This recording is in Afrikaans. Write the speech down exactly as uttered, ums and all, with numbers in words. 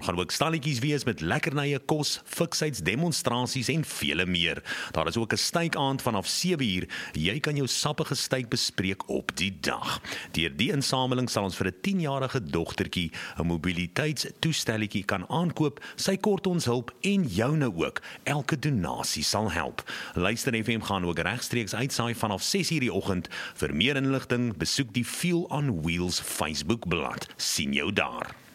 gaan ook stalletjies wees met lekkernye kos, fiksheidsdemonstrasies en vele meer. Daar is ook 'n steikaand vanaf sewe uur. Jy kan jou sappige steak bespreek op die dag. Deur die insameling sal ons vir 'n tienjarige dogtertjie 'n mobiliteitstoestelletjie kan aankoop. Sy kort ons hulp en joune ook. Elke donasie sal help. Luister F M gaan ook regstreeks uitsaai vanaf ses uur die oggend. Vir meer inligting besoek die Fuel on Wheels Facebook bladsy. Sien jou daar.